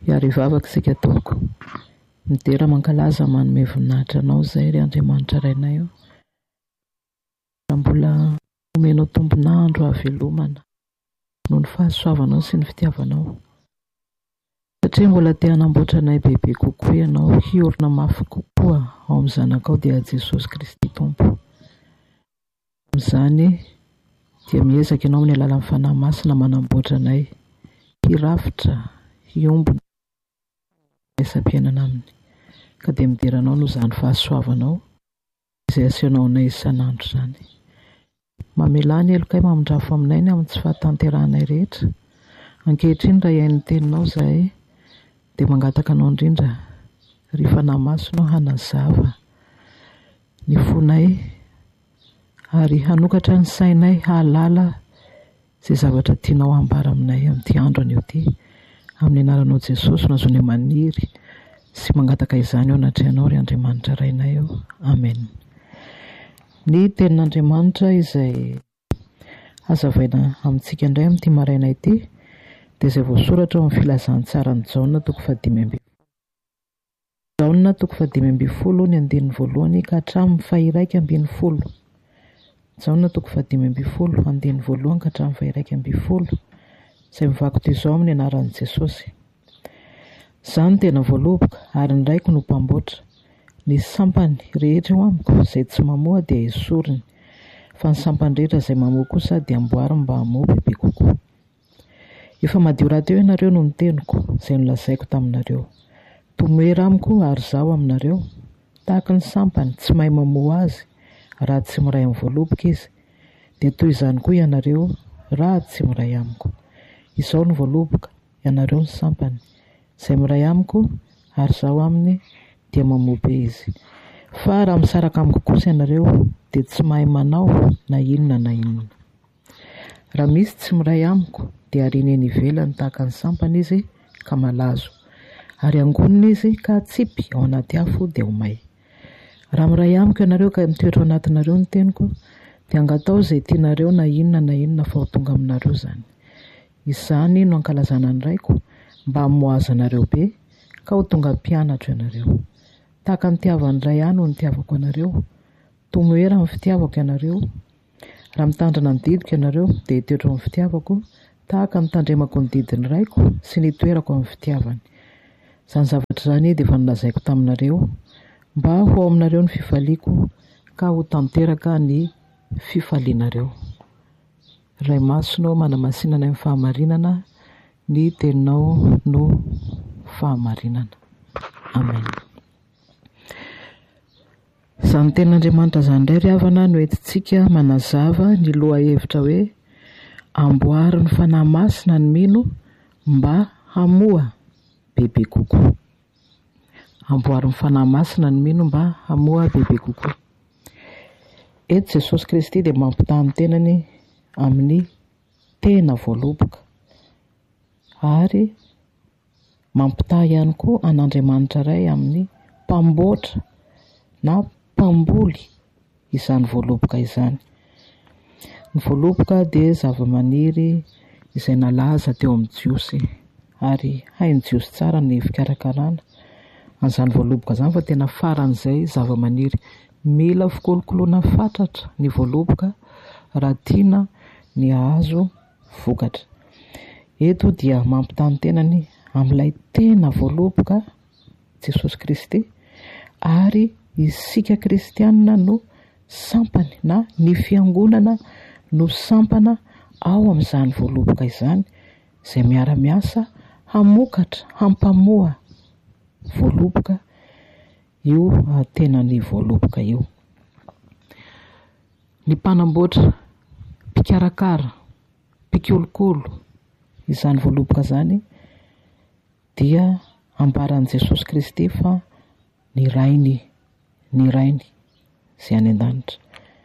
Iary vavaka isika taoko. Midera mankalaza manome voninahitra anao izay ry Andriamanitra rainay io. Mbola omenao tombonandro havelomana noho ny fahasoavanao sy ny fitiavanao. Satria mbola te hanamboatra anay bebe kokoa ianao, hiorina mafy kokoa ao amin'ny zanakao dia Jesosy Kristy Tompo. Amin'izany dia miezaka ianao amin'ny alalan'ny fanahy masina manamboatra anay, hirafitra, hiombona, isam-piainana aminy. Ka dia mideranao no izany fahasoavanao izay asianao anay isan'andro izany. Mamelany elokay mamindrafo aminay ny amin'ny tsy fahatanterahanay rehetra. Ankehitriny raha iain'ny teninao izahay dia mangataka anao indrindra ry fanahy masina hanazava ny fonay ary hanokatra ny sainay hahalala izay zavatra tianao hambara aminay amin'ity andro anio ity. Amin'ny anaranao Jesosy no azonay maniry sy mangataka izany ao anatrehanao ry Andriamanitra rainay eo. Amen. Ny tenin'Andriamanitra izay hazavaina amintsika indray amin'ity maraina ity dia izay voasoratra ao amin'ny filazantsara ny Jaona 5:12. Jaona 5:12 ny andinin'ny voalohany ka hatramin'ny 1:10. Jaona 5:12 andinin'ny voalohany ka hatramin'ny 1:10 izay mivaky toy izao amin'ny anaran'i Jesosy. Izany tena voaloboka ary ny raiko no mpamboatra. Ny sampany rehetra eo amiko izay tsy mamoa dia esoriny, fa ny sampany rehetra izay mamoa kosa dia amboariny mba hamoa bebe kokoa. Efa madio rahateo ianareo no niteniko izay nolazaiko taminareo. Tomoera amiko ary zaho aminareo, tahaka ny sampany tsy mahay mamoa azy raha tsy miray amin'ny voaloboka izy, dia toy izany koa ianareo raha tsy miray amiko. Izao ny voaloboka, ianareo ny sampany, izay miray amiko ary zaho aminy dia mamoa be izy. Fa raha misaraka amiko kosa ianareo dia tsy mahay manao na inona na inona. Raha misy tsy miray amiko dia ariana eny ivelany tahaka ny sampany izy ka malazo, ary angonina izy ka atsipy ao anaty afo dia ho may. Raha miray amiko ianareo ka mitoetra ao anatinareo ny teniko dia angatao izay tianareo na inona fa ho tonga aminareo izany. Izany no ankalazana ny raiko mba hamoaza anareo be ka ho tonga mpianatra ianareo. Tahaka ny tiavan'ny ray ihany no nitiavako anareo. Tomoera amin'ny fitiavako ianareo. Raha mitandrina ny didiko ianareo dia hitoetra amin'ny fitiavako tahaka ny tandremako ny didin'ny raiko sy nitoerako amin'ny fitiavany. Izany zavatra izany dia efa nolazaiko taminareo mba ho ao aminareo ny fifaliako ka ho tanteraka ny fifalianareo. Ray masonao manamasinana amin'ny fahamarinana, ny teninao no fahamarinana. Amen. Izany tenin'Andriamanitra izany indray ry havana no entintsika manazava ny loha hevitra hoe amboary ny fanahy masina ny mino mba hamoa bebe kokoa. Amboary ny fanahy masina ny mino mba hamoa bebe kokoa. Eto Jesosy Kristy dia mampitaha ny tenany amin'ny tena voaloboka ary mampitaha ihany koa an'Andriamanitra iray amin'ny mpamboatra na mpamboly izany voaloboka izany. Ny voaloboka dia zava-maniry izay nalaza teo amin'ny jiosy ary hainy jiosy tsara ny fikarakarana an'izany voaloboka izany, fa tena faran'izay zava-maniry. Mila fikolokoloana fatratra ny voaloboka raha tiana ny hahazo vokatra. Eto dia mampitaha ny tenany amin'ilay tena voaloboka Jesosy Kristy ary isika kristianina no sampany na ny fiangonana no sampana ao amin'izany voaloboka izany izay miara-miasa hamokatra, hampamoa voaloboka io tenany voaloboka io. Ny mpanamboatra, mpikarakara, mpikolokolo izany voaloboka izany dia ambaran'i Jesosy Kristy fa ny rainy izay any an-danitra.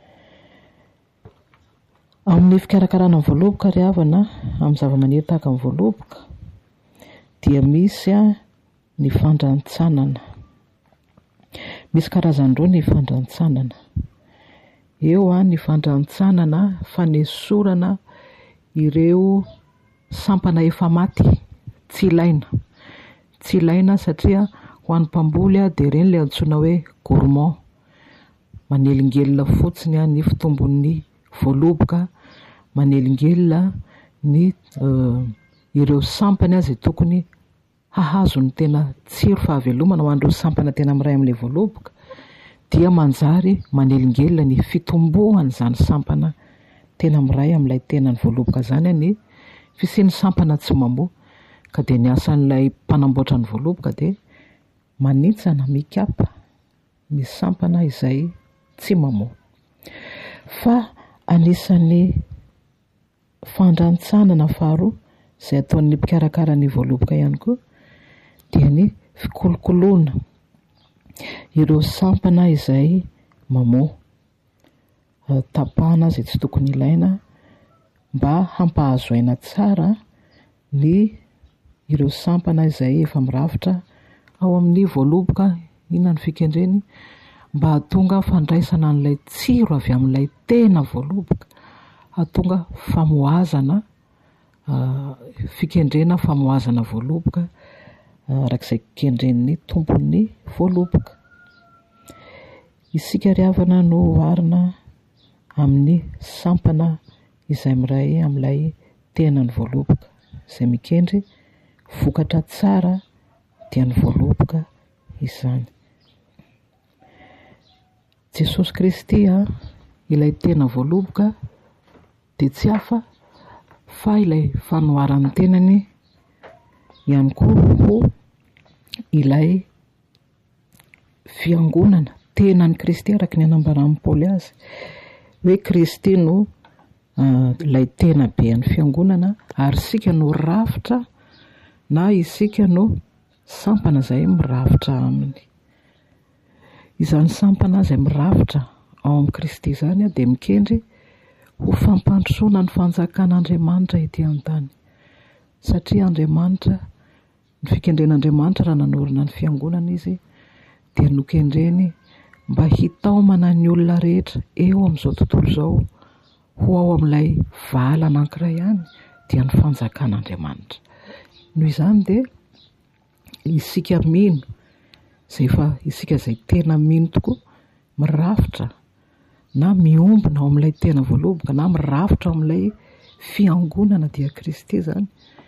Amin'ny fikarakarana ny voaloboka ry havana amin'ny zava-maniry tahaka ny voaloboka dia misy ny fandrantsanana. Misy karazany roa ny fandrantsanana. Eo ny fandrantsanana fanesorana ireo sampana efa maty, tsy ilaina. tsy ilaina satria ho an'ny mpamboly dia ireny ilay antsoina hoe gourmand. Manelingelina fotsiny ny fitombon'ny voaloboka, manelingelina ny ireo sampany izay tokony hahazo ny tena tsiro fahavelomana ho an'ireo sampana tena miray amin'ilay voaloboka, dia manjary manelingelina ny fitombohan'izany sampana tena miray amin'ilay tenany voaloboka zany ny fisian'ny sampana tsy mamoa. Ka dia ny asan'ilay mpanamboatra ny voaloboka dia manintsana, mikapa ny sampana izay tsy mamoa. Fa anisan'ny fandrantsana faharoa izay ataon'ny mpikarakara ny voaloboka ihany koa dia ny fikolokoloana ireo sampana izay mamoa, tapahana izay tsy tokony ilaina mba hampahazo aina tsara ny ireo sampana izay efa mirafitra ao amin'ny voaloboka. Inona ny fikendreny? Mba hahatonga fandraisana an'ilay tsiro avy amin'ilay tena voaloboka, hahatonga famoazana, fikendrena famoazana voaloboka arak'izay kendren'ny tompon'ny voaloboka. Isika ry havana no oharina amin'ny sampana izay miray amin'ilay tenany voaloboka, izay mikendry vokatra tsara dia ny voaloboka izany. Jesosy Kristy ilay tena voaloboka dia tsy hafa fa ilay fanoharan'ny tenany ihany koa ho ilay fiangonana tenan'ny Kristy, araka ny anambaran'i Paoly azy hoe Kristy no ilay tena bean'ny fiangonana ary isika no rafitra na isika no sampana izay mirafitra aminy. Izany sampana izay mirafitra ao amin'ny Kristy izany dia mikendry ho fampandrosoana ny fanjakan'Andriamanitra ety an-tany, satria Andriamanitra, ny fikendren'Andriamanitra raha nanorina ny fiangonana izy dia nokendreny mba hitaomana ny olona rehetra eo amin'izao tontolo izao ho ao amin'ilay vala anankiray ihany dia ny fanjakan'Andriamanitra. Noho izany dia isika mino isika izay tena mino tokoa, mirafitra na miombona ao amin'ilay tena voaloboka na mirafitra ao amin'ilay fiangonana dia Kristy izany,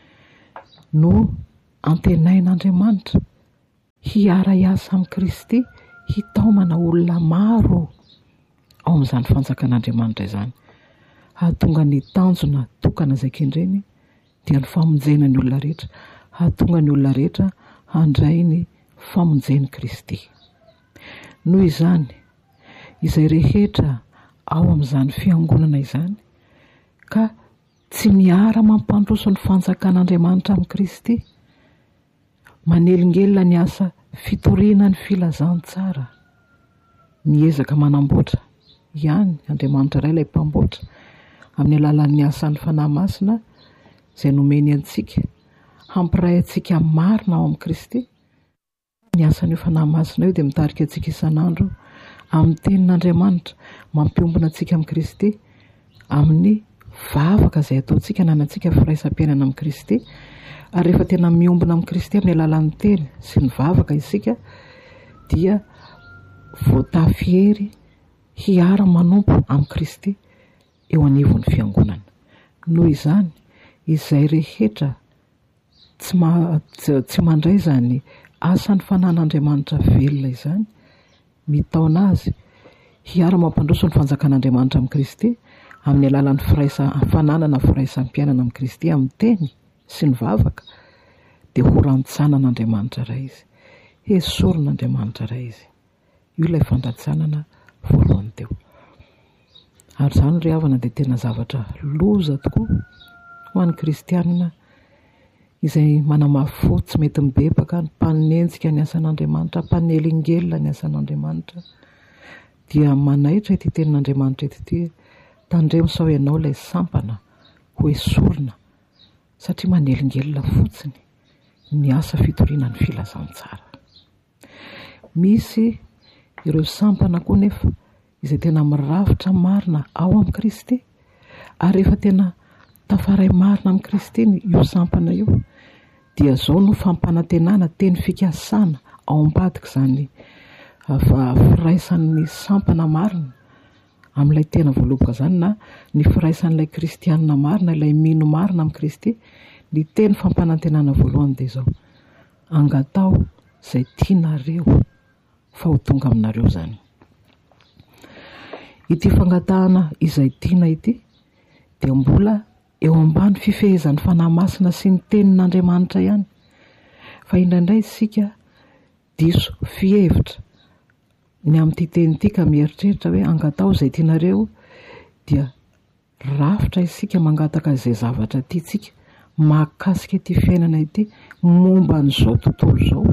no antenain'Andriamanitra hiara-iasa amin'ny Kristy, hitaomana olona maro ao amin'izany fanjakan'Andriamanitra izany, hahatonga ny tanjona tokana izay kendreny dia ny famonjena ny olona rehetra, hahatonga ny olona rehetra handray ny famonjen'i Kristy. Noho izany, izay rehetra ao amin'izany fiangonana izany ka tsy miara mampandroso ny fanjakan'Andriamanitra amin'ny Kristy, manelingelina ny asa fitoriana ny filazantsara, miezaka manamboatra ihany Andriamanitra iray ilay mpamboatra amin'ny alalan'ny asan'ny fanahy masina izay nomeny antsika, hampiray antsika marina ao amin'ny Kristy. Ny asan'io fanahy masina io dia mitarika antsika isan'andro amin'ny tenin'Andriamanitra, mampiombona antsika amin'ny Kristy, amin'ny vavaka izay ataontsika nanantsika firaisam-piainana amin'ny Kristy. Ary rehefa tena miombona amin'ny Kristy amin'ny alalan'ny teny sy ny vavaka isika dia voatafihery hiara manompo amin'ny Kristy eo anivon'ny fiangonana. Noho izany, izay rehetra tsy mandray izany asan'ny fanan'Andriamanitra velona izany, mitaona azy hiara mampandroso ny fanjakan'Andriamanitra amin'ny Kristy amin'ny alalan'ny fananana firaisam-piainana amin'ny Kristy amin'ny teny sy ny vavaka, dia ho rantsanan'Andriamanitra iray izy, esorin'Andriamanitra iray izy. Io ilay fandratsanana voalohany teo. Ary izany ry havana dia tena zavatra loza tokoa ho an'ny kristianina izay manamafy tsy mety mibebaka ny mpanenjika ny asan'Andriamanitra, mpanelingelina ny asan'Andriamanitra, dia manaitra ity tenin'Andriamanitra ity, tandremisao ianao ilay sampana ho esorina, satria manelingelina fotsiny ny asa fitoriana ny filazantsara. Misy ireo sampana koa nefa izay tena mirafitra marina ao amin'ny Kristy, ary rehefa tena tafaray marina amin'ny Kristy io sampana io dia zao no fampanantenana teny fikasana ao ambadika izany firaisan'ny sampana marina amin'ilay tena voaloboka izany na ny firaisan'ilay kristianina marina, ilay mino marina amin'ny Kristy. Ny teny fampanantenana voalohany dia izao: angatao izay tianareo fa ho tonga aminareo izany. Ity fangatahana izay tiana ity dia mbola eo ambany fifehezan'ny fanahy masina sy ny tenin'Andriamanitra ihany. Fa indraindray isika diso fihevitra ny amin'ity teny ity ka mieritreritra hoe angatao izay tianareo, dia rafitra isika mangataka izay zavatra tiantsika mahakasika ity fiainana ity, momba n'izao tontolo izao,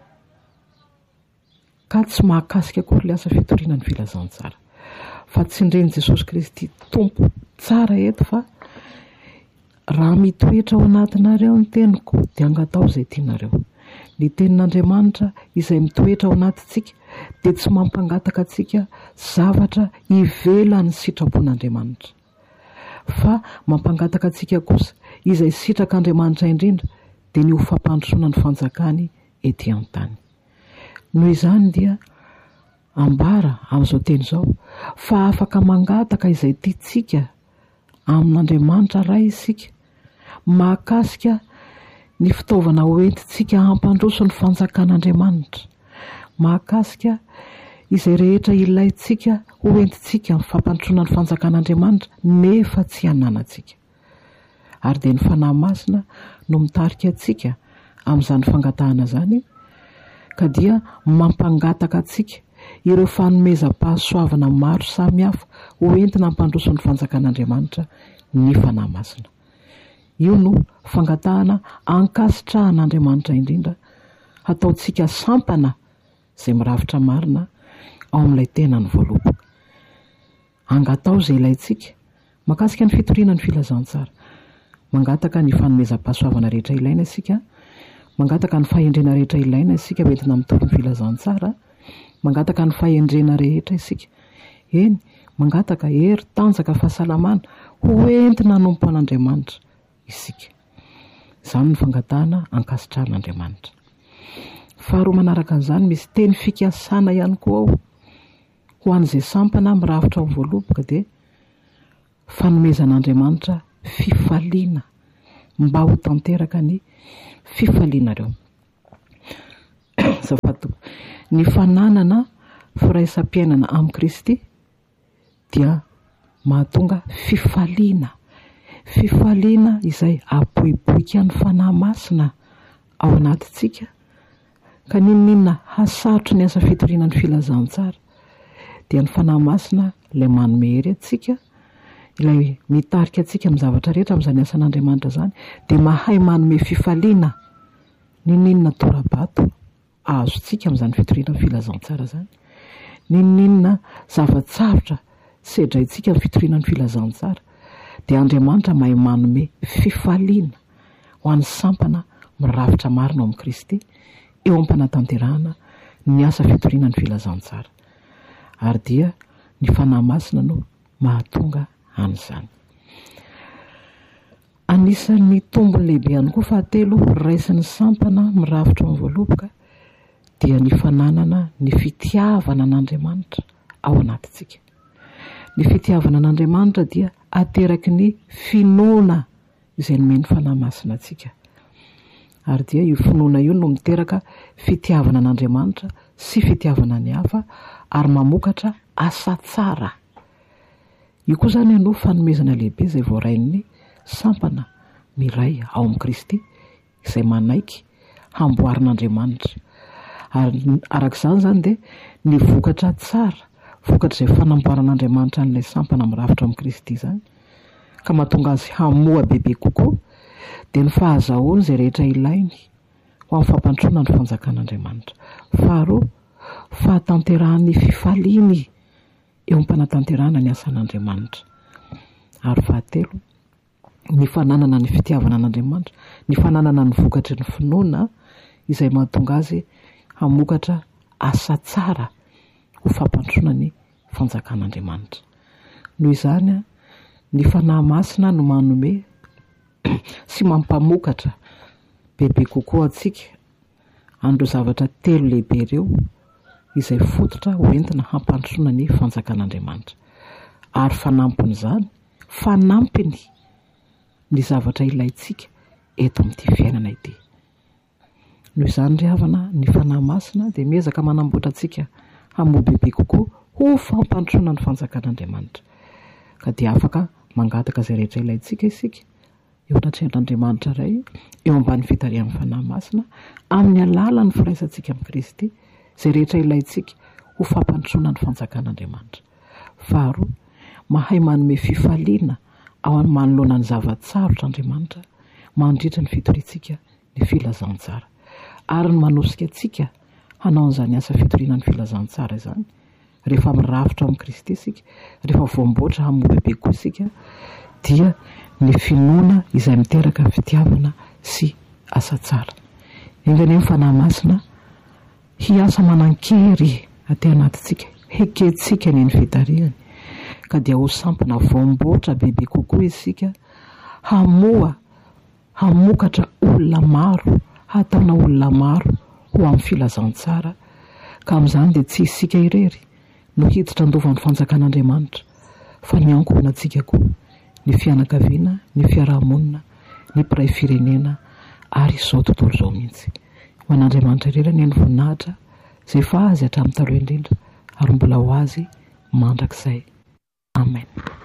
ka tsy mahakasika akory ilay asa fitoriana ny filazantsara. Fa tsindrian'i Jesosy Kristy tompo tsara eto, fa raha mitoetra ao anatinareo ny teniko dia angatao izay tianareo. Ny tenin'Andriamanitra izay mitoetra ao anatintsika dia tsy mampangataka antsika zavatra ivelan'ny sitrapon'Andriamanitra, fa mampangataka antsika kosa izay sitrak'Andriamanitra indrindra dia ny ho fampandrosoana ny fanjakany ety an-tany. Noho izany dia ambara amin'izao teny izao fa afaka mangataka izay tiantsika amin'Andriamanitra ray isika mahakasika ny fitaovana hoentintsika hampandroso ny fanjakan'Andriamanitra, mahakasika izay rehetra ilaintsika hoentintsika ny fampandrosoana ny fanjakan'Andriamanitra nefa tsy hananantsika. Ary dia ny fanahy masina no mitarika antsika amin'izany fangatahana izany, ka dia mampangataka antsika ireo fanomezam-pahasoavana maro samihafa hoentina hampandroso ny fanjakan'Andriamanitra ny fanahy masina. Io no fangatahana ankasitrahan'Andriamanitra indrindra, ataontsika sampana izay miravitra marina ao amin'ilay tenany voaloboka. Angatao izay ilaintsika mahakasika ny fitoriana ny filazantsara, mangataka ny fanomezam-pahasoavana rehetra ilaina isika, mangataka ny fahendrena rehetra ilaina isika entina mitoro ny filazantsara, mangataka ny fahendrena rehetra isika, eny mangataka hery tanjaka fahasalamana hoentina hanompo an'Andriamanitra isika. Izany ny fangatahana ankasitrahan'Andriamanitra. Faharoa manaraka an'izany, misy teny fikasana ihany koa ao ho an'izay sampana miravitra amin'ny voaloboka, dia fanomezan'Andriamanitra fifaliana mba ho tanteraka ny fifalianareo. Ny fananana firaisam-piainana amin'ny Kristy dia mahatonga fifaliana izay aboiboika ny fanahy masina ao anatintsika, ka ninona hasarotry ny asa fitoriana ny filazantsara dia ny fanahy masina ilay manome hery antsika, ilay mitarika antsika amin'ny zavatra rehetra amin'izany asan'Andriamanitra izany, dia mahay manome fifaliana ninona torabato azontsika amin'izany fitoriana ny filazantsara izany, ninona zavatsarotra sedraintsika ny fitoriana ny filazantsara, dia Andriamanitra mahay manome fifaliana ho an'ny sampana miravitra marina ao amin'ny Kristy eo am-panatanterahana ny asa fitoriana ny filazantsara. Ary dia ny fanahy masina no mahatonga an'izany. Anisan'ny tombony lehibe ihany koa fahatelo raisin'ny sampana miravitra amin'ny voaloboka dia ny fananana ny fitiavana an'Andriamanitra ao anatintsika. Ny fitiavana an'Andriamanitra dia ateraky ny finoana izay nomeny fanahy masina antsika. Ary dia io finoana io no miteraka fitiavana an'Andriamanitra sy fitiavana ny hafa ary mamokatra asa tsara. Io koa izany no fanomezana lehibe izay voarain'ny sampana miray ao amin'ny Kristy izay manaiky hamboarin'Andriamanitra. Ary arak'izany izany dia ny vokatra tsara, vokatra izay fanamboaran'Andriamanitra n'ilay sampana miravitra amin'ny Kristy izany, ka mahatonga azy hamoa bebe kokoa, dia ny fahazahoany izay rehetra ilainy ho amin'ny fampandrosoana ny fanjakan'Andriamanitra. Faharoa, fahatanterahany fifaliany eo am-panatanterahana ny asan'Andriamanitra. Ary fahatelo, ny fananana ny fitiavana an'Andriamanitra, ny fananana ny vokatry ny finoana izay mahatonga azy hamokatra asa tsara ho fampandrosoana ny fanjakan'Andriamanitra. Noho izany ny fanahy masina no manome sy mampamokatra bebe kokoa antsika andro zavatra telo lehibe ireo izay fototra hoentina hampandrosoana ny fanjakan'Andriamanitra ary fanampiny izany fanampiny ny zavatra ilaintsika eto amin'ity fiainana ity. Noho izany ry havana ny fanahy masina dia miezaka manamboatra antsika hamoa bebe kokoa ho fampandrosoana ny fanjakan'Andriamanitra ka dia afaka mangataka izay rehetra ilaintsika isika eo anatrehan'Andriamanitra iray eo ambany fitarian'ny fanahy masina amin'ny alalan'ny firaisantsika amin'ny Kristy izay rehetra ilaintsika ho fampandrosoana ny fanjakan'Andriamanitra. Faharoa, mahay manome fifaliana ao manoloana ny zavatsarotra Andriamanitra mandritra ny fitoriantsika ny filazantsara ary ny manosika antsika hanao an'izany asa fitoriana ny filazantsara izany rehefa mirafitra amin'ny Kristy isika, rehefa voamboatra hamoa bebe koa isika dia ny finoana izay miteraka fitiavana sy asa tsara. Engany ny fanahy masina hiasa manan-kery aty anatintsika, hekentsika ny fitariany ka dia ho sampana voamboatra bebe kokoa isika hamokatra olona maro, hataona olona maro ho amin'ny filazantsara ka amin'izany dia tsy isika irery no hiditra andovan'ny fanjakan'Andriamanitra fa ny ankohonantsika koa ny fianakaviana, ny fiarahamonina, ny mpiray firenena ary izao tontolo izao mihitsy. Ho an'Andriamanitra irery ny voninahitra izay fa azy hatramin'ny taloha indrindra ary mbola ho azy mandrakizay. Amen.